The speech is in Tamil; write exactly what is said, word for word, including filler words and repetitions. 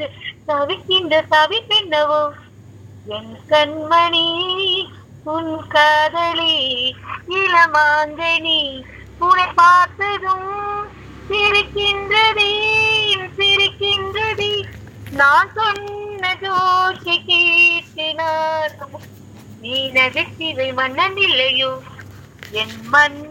என்று தவிக்கின்ற தவிப்பென்னவோ என் கண்மணி உன் காதலி இளமாங்கனி உன்னை பார்த்ததும் சிரிக்கின்றதே சிரிக்கின்றதே நான் சொன்ன ஜோக்கை கேட்டினார் நீ நகைச்சிவை மன்னன் இல்லையோ என் மண்